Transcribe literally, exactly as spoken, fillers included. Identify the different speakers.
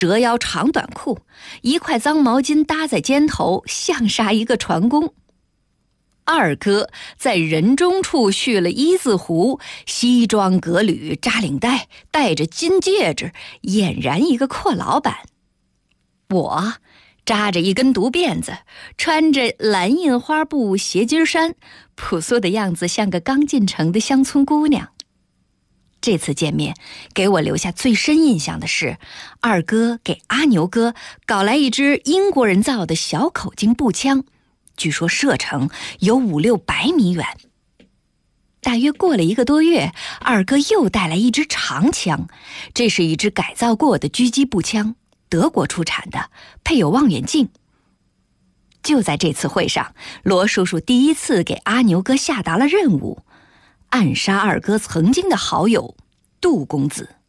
Speaker 1: 折腰长短裤，一块脏毛巾搭在肩头，像杀一个船工。二哥在人中处蓄了一字胡，西装革履，扎领带，戴着金戒指，俨然一个阔老板。我扎着一根独辫子，穿着蓝印花布斜襟衫，朴素的样子像个刚进城的乡村姑娘。这次见面给我留下最深印象的是，二哥给阿牛哥搞来一支英国人造的小口径步枪，据说射程有五六百米远。大约过了一个多月，二哥又带来一支长枪，这是一支改造过的狙击步枪，德国出产的，配有望远镜。就在这次会上，罗叔叔第一次给阿牛哥下达了任务，暗杀二哥曾经的好友杜公子。